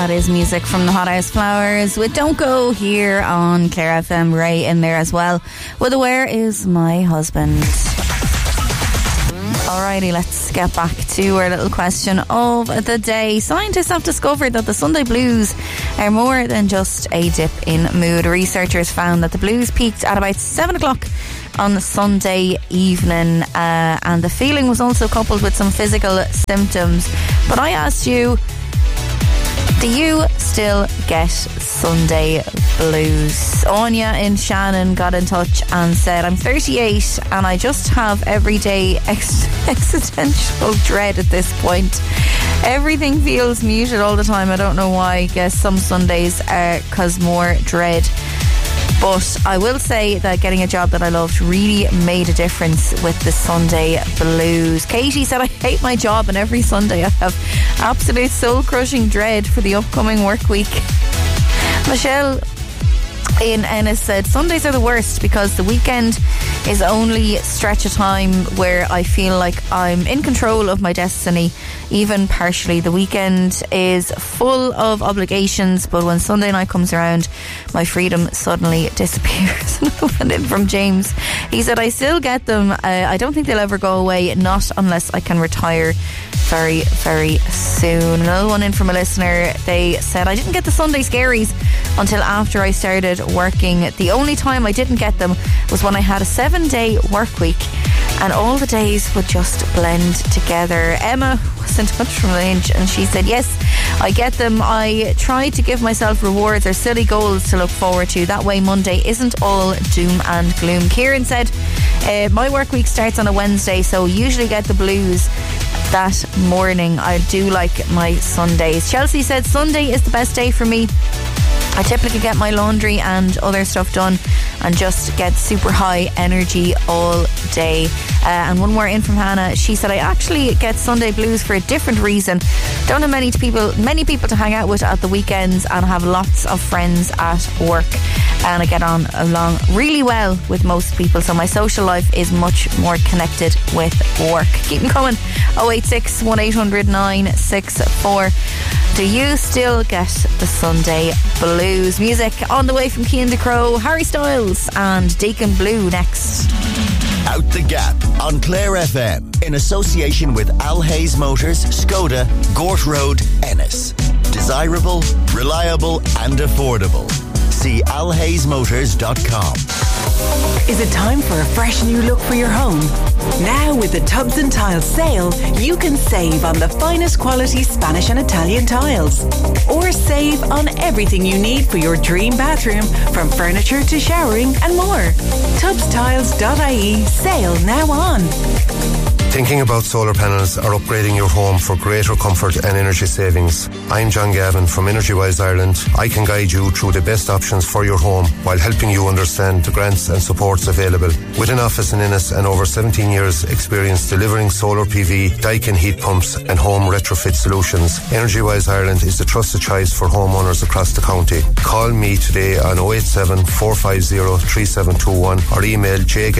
That is music from the Hot House Flowers with Don't Go here on Clare FM. Ray in there as well with Where Is My Husband? Alrighty, let's get back to our little question of the day. Scientists have discovered that the Sunday blues are more than just a dip in mood. Researchers found that the blues peaked at about 7 o'clock on Sunday evening, and the feeling was also coupled with some physical symptoms. But I asked you, do you still get Sunday blues? Anya in Shannon got in touch and said, I'm 38 and I just have everyday existential dread at this point. Everything feels muted all the time. I don't know why. I guess some Sundays cause more dread. But I will say that getting a job that I loved really made a difference with the Sunday blues. Katie said, I hate my job and every Sunday I have absolute soul-crushing dread for the upcoming work week. Michelle in Ennis said, Sundays are the worst because the weekend is only stretch of time where I feel like I'm in control of my destiny, even partially. The weekend is full of obligations, but when Sunday night comes around, my freedom suddenly disappears. And in from James, he said, I still get them. I don't think they'll ever go away, not unless I can retire very, very soon. Another one in from a listener, they said, I didn't get the Sunday scaries until after I started working. The only time I didn't get them was when I had a 7-day work week and all the days would just blend together. Emma was in touch from Lange and she said, yes, I get them. I try to give myself rewards or silly goals to look forward to. That way Monday isn't all doom and gloom. Kieran said, my work week starts on a Wednesday, so usually get the blues that morning. I do like my Sundays. Chelsea said, Sunday is the best day for me. I typically get my laundry and other stuff done and just get super high energy all day. And one more in from Hannah. She said, I actually get Sunday blues for a different reason. Don't have many people to hang out with at the weekends and have lots of friends at work. And I get on along really well with most people. So my social life is much more connected with work. Keep them coming. 086 1800 964. Do you still get the Sunday blues? Music on the way from Cian de Crow, Harry Styles and Deacon Blue next. Out the Gap on Clare FM in association with Al Hayes Motors, Skoda, Gort Road, Ennis. Desirable, reliable and affordable. See alhaysmotors.com. Is it time for a fresh new look for your home? Now with the Tubs and Tiles sale, you can save on the finest quality Spanish and Italian tiles. Or save on everything you need for your dream bathroom, from furniture to showering and more. Tubstiles.ie, sale now on. Thinking about solar panels or upgrading your home for greater comfort and energy savings? I'm John Gavin from EnergyWise Ireland. I can guide you through the best options for your home while helping you understand the grants and supports available. With an office in Ennis and over 17 years experience delivering solar PV, Daikin heat pumps and home retrofit solutions, EnergyWise Ireland is the trusted choice for homeowners across the county. Call me today on 087 450 3721 or email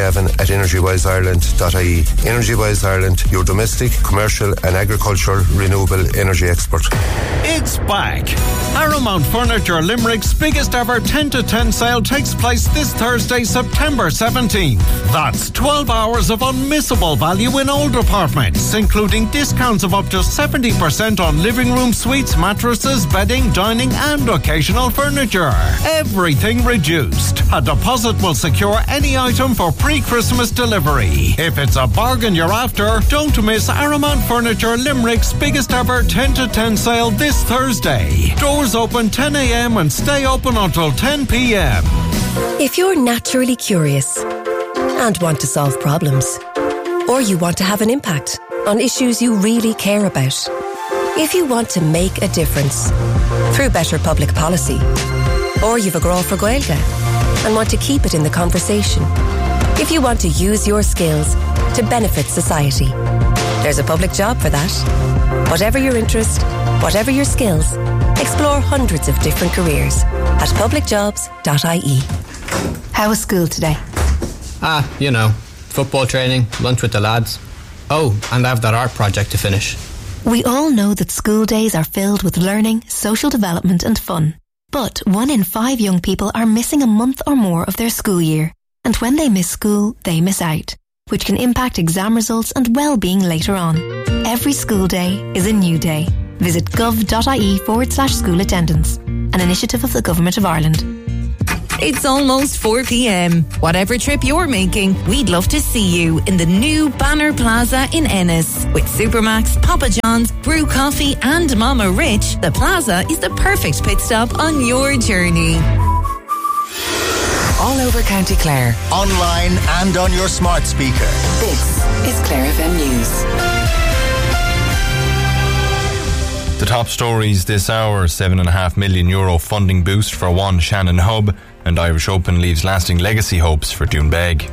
jgavin@energywiseireland.ie. EnergyWise Ireland, your domestic, commercial and agricultural renewable energy expert. It's back. Paramount Furniture Limerick's biggest ever 10 to 10 sale takes place this Thursday, September 17th. That's 12 hours of unmissable value in all departments, including discounts of up to 70% on living room suites, mattresses, bedding, dining and occasional furniture. Everything reduced. A deposit will secure any item for pre-Christmas delivery. If it's a bargain you're after, don't miss Paramount Furniture Limerick's biggest ever 10 to 10 sale this Thursday. Doors open 10 a.m. and stay open until 10 p.m. If you're naturally curious and want to solve problems, or you want to have an impact on issues you really care about, if you want to make a difference through better public policy, or you've a grow for Gaeilge and want to keep it in the conversation, if you want to use your skills to benefit society, there's a public job for that. Whatever your interest, whatever your skills, explore hundreds of different careers at publicjobs.ie. How was school today? Football training, lunch with the lads. Oh, and I have that art project to finish. We all know that school days are filled with learning, social development and fun. But 1 in 5 young people are missing a month or more of their school year. And when they miss school, they miss out, which can impact exam results and well-being later on. Every school day is a new day. Visit gov.ie/school attendance, an initiative of the Government of Ireland. It's almost 4 p.m. Whatever trip you're making, we'd love to see you in the new Banner Plaza in Ennis. With Supermax, Papa John's, Brew Coffee and Mama Rich, the Plaza is the perfect pit stop on your journey. All over County Clare. Online and on your smart speaker. This is Clare FM News. The top stories this hour: €7.5 million funding boost for One Shannon Hub, and Irish Open leaves lasting legacy hopes for Doonbeg.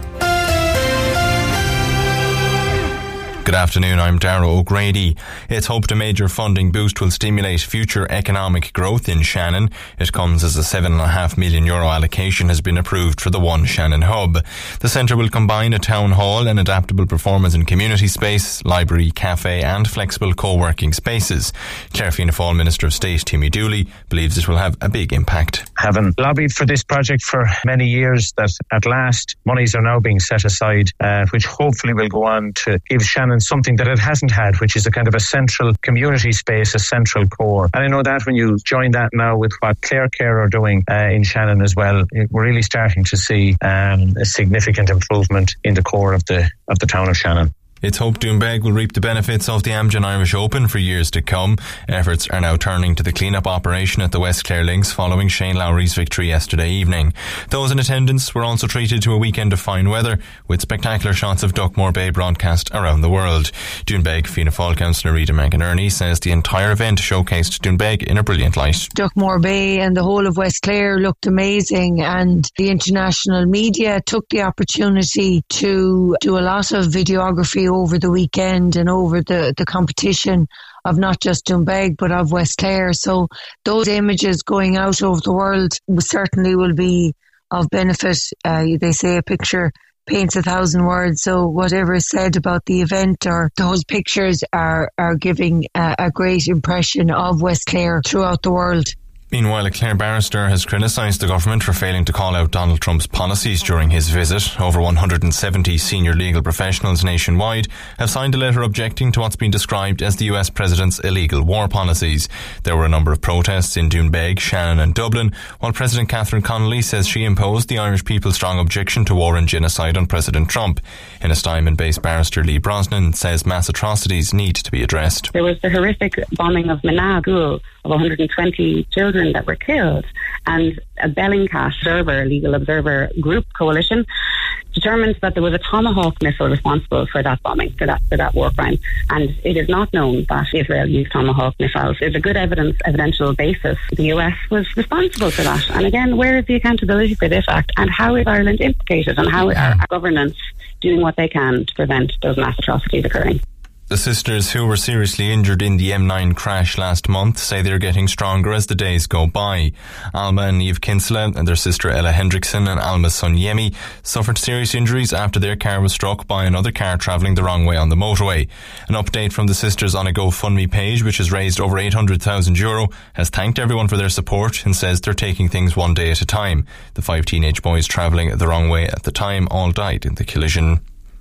Good afternoon, I'm Darragh O'Grady. It's hoped a major funding boost will stimulate future economic growth in Shannon. It comes as a €7.5 million allocation has been approved for the One Shannon Hub. The centre will combine a town hall, an adaptable performance and community space, library, cafe and flexible co-working spaces. Clare Fianna Fáil Minister of State Timmy Dooley believes it will have a big impact. Having lobbied for this project for many years, that at last monies are now being set aside, which hopefully will go on to give Shannon something that it hasn't had, which is a kind of a central community space, a central core. And I know that when you join that now with what Clare Care are doing in Shannon as well, we're really starting to see a significant improvement in the core of the town of Shannon. It's hoped Doonbeg will reap the benefits of the Amgen Irish Open for years to come. Efforts are now turning to the clean-up operation at the West Clare Links following Shane Lowry's victory yesterday evening. Those in attendance were also treated to a weekend of fine weather, with spectacular shots of Duckmore Bay broadcast around the world. Doonbeg Fianna Fáil councillor Rita McInerney says the entire event showcased Doonbeg in a brilliant light. Duckmore Bay and the whole of West Clare looked amazing, and the international media took the opportunity to do a lot of videography over the weekend and over the competition of not just Doonbeg but of West Clare. So those images going out over the world certainly will be of benefit. They say a picture paints 1,000 words, so whatever is said about the event, or those pictures are giving a great impression of West Clare throughout the world. Meanwhile, a Clare barrister has criticised the government for failing to call out Donald Trump's policies during his visit. Over 170 senior legal professionals nationwide have signed a letter objecting to what's been described as the US president's illegal war policies. There were a number of protests in Doonbeg, Shannon and Dublin, while President Catherine Connolly says she imposed the Irish people's strong objection to war and genocide on President Trump. Ennistimon-based barrister Lee Brosnan says mass atrocities need to be addressed. There was the horrific bombing of Manab School of 120 children that were killed, and a Bellingcat observer, legal observer group coalition determined that there was a Tomahawk missile responsible for that bombing, for that war crime, and it is not known that Israel used Tomahawk missiles. There's a good evidential basis. The US was responsible for that, and again, where is the accountability for this act, and how is Ireland implicated, and how are our governments doing what they can to prevent those mass atrocities occurring? The sisters who were seriously injured in the M9 crash last month say they're getting stronger as the days go by. Alma and Eve Kinsella and their sister Ella Hendrickson and Alma's son Yemi suffered serious injuries after their car was struck by another car travelling the wrong way on the motorway. An update from the sisters on a GoFundMe page, which has raised over €800,000, has thanked everyone for their support and says they're taking things one day at a time. The 5 teenage boys travelling the wrong way at the time all died in the collision.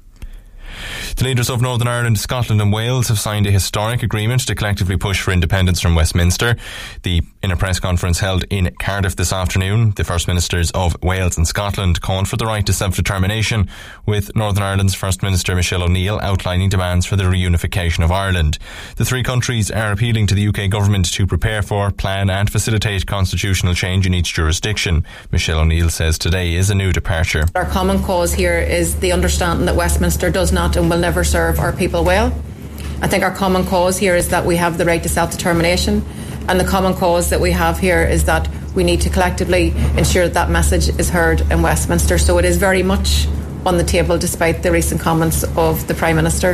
The leaders of Northern Ireland, Scotland and Wales have signed a historic agreement to collectively push for independence from Westminster. In a press conference held in Cardiff this afternoon, the First Ministers of Wales and Scotland called for the right to self-determination, with Northern Ireland's First Minister Michelle O'Neill outlining demands for the reunification of Ireland. The three countries are appealing to the UK government to prepare for, plan and facilitate constitutional change in each jurisdiction. Michelle O'Neill says today is a new departure. Our common cause here is the understanding that Westminster does not and will never serve our people well. I think our common cause here is that we have the right to self-determination, and the common cause that we have here is that we need to collectively ensure that message is heard in Westminster. So it is very much on the table despite the recent comments of the Prime Minister.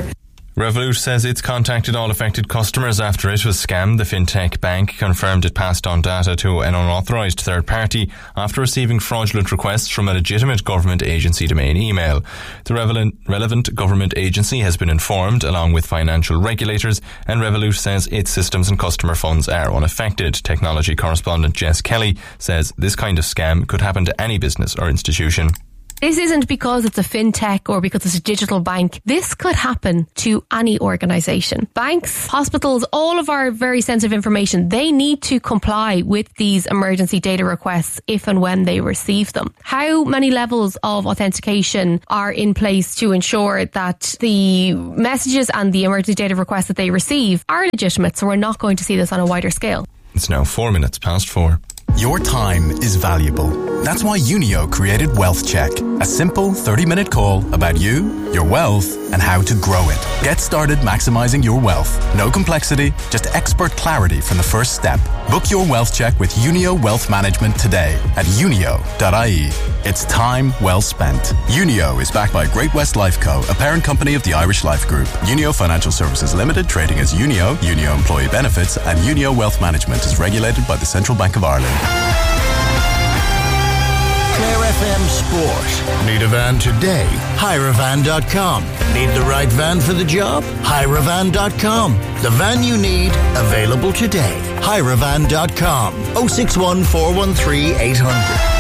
Revolut says it's contacted all affected customers after it was scammed. The fintech bank confirmed it passed on data to an unauthorised third party after receiving fraudulent requests from a legitimate government agency domain email. The relevant government agency has been informed, along with financial regulators, and Revolut says its systems and customer funds are unaffected. Technology correspondent Jess Kelly says this kind of scam could happen to any business or institution. This isn't because it's a fintech or because it's a digital bank. This could happen to any organisation. Banks, hospitals, all of our very sensitive information, they need to comply with these emergency data requests if and when they receive them. How many levels of authentication are in place to ensure that the messages and the emergency data requests that they receive are legitimate, so we're not going to see this on a wider scale? It's now 4 minutes past 4. Your time is valuable. That's why Unio created Wealth Check, a simple 30-minute call about you, your wealth, and how to grow it. Get started maximizing your wealth. No complexity, just expert clarity from the first step. Book your Wealth Check with Unio Wealth Management today at unio.ie. It's time well spent. Unio is backed by Great-West Lifeco, a parent company of the Irish Life Group. Unio Financial Services Limited, trading as Unio, Unio Employee Benefits, and Unio Wealth Management is regulated by the Central Bank of Ireland. Clare FM Sport. Need a van today? Hirevan.com. Need the right van for the job? Hirevan.com. The van you need, available today. Hirevan.com. 061 413 800.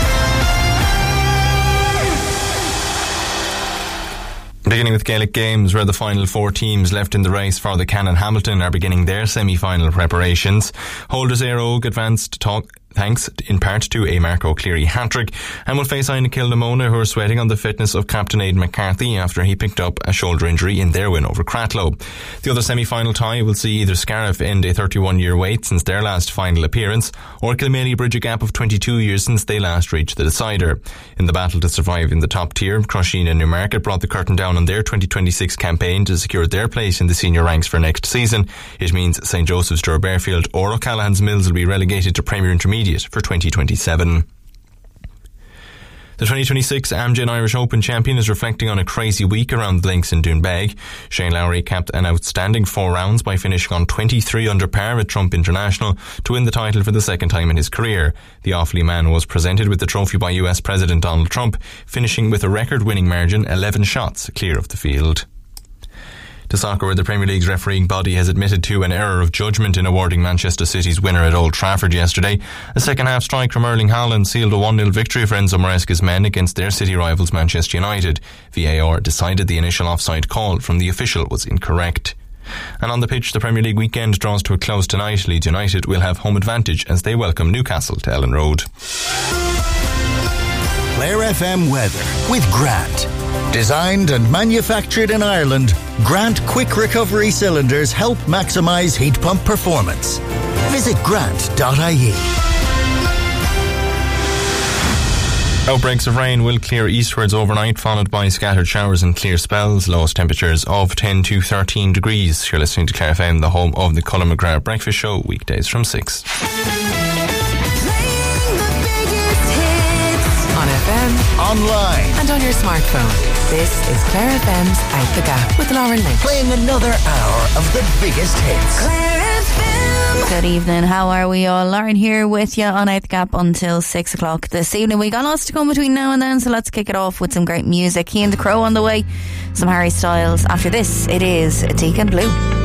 Beginning with Gaelic Games, where the final 4 teams left in the race for the Canon Hamilton are beginning their semi-final preparations. Holders Éire Óg advanced thanks in part to a Mark O'Cleary hat-trick and will face Ina Kilnamona, who are sweating on the fitness of captain Aidan McCarthy after he picked up a shoulder injury in their win over Cratloe. The other semi-final tie will see either Scariff end a 31-year wait since their last final appearance, or Kilmaley bridge a gap of 22 years since they last reached the decider. In the battle to survive in the top tier, Crusheen and Newmarket brought the curtain down on their 2026 campaign to secure their place in the senior ranks for next season. It means St. Joseph's, Dur Bearfield or O'Callaghan's Mills will be relegated to Premier Intermediate for 2027. The 2026 Amgen Irish Open champion is reflecting on a crazy week around the links in Doonbeg. Shane Lowry capped an outstanding 4 rounds by finishing on 23 under par at Trump International to win the title for the second time in his career. The Offaly man was presented with the trophy by US President Donald Trump, finishing with a record-winning margin 11 shots clear of the field. To soccer, where the Premier League's refereeing body has admitted to an error of judgment in awarding Manchester City's winner at Old Trafford yesterday. A second-half strike from Erling Haaland sealed a 1-0 victory for Enzo Maresca's men against their city rivals Manchester United. VAR decided the initial offside call from the official was incorrect. And on the pitch, the Premier League weekend draws to a close tonight. Leeds United will have home advantage as they welcome Newcastle to Ellen Road. Clare FM weather with Grant. Designed and manufactured in Ireland, Grant Quick Recovery Cylinders help maximise heat pump performance. Visit grant.ie. Outbreaks of rain will clear eastwards overnight, followed by scattered showers and clear spells. Lowest temperatures of 10 to 13 degrees. You're listening to Clare FM, the home of the Colin McGrath Breakfast Show, weekdays from 6. On FM, online, and on your smartphone. This is Clare FM's Out the Gap with Lauren Lynch. Playing another hour of the biggest hits. Clare FM. Good evening, how are we all? Lauren here with you on Out the Gap until 6 o'clock this evening. We got lots to come between now and then, so let's kick it off with some great music. He and the Crow on the way, some Harry Styles. After this, it is Deacon Blue.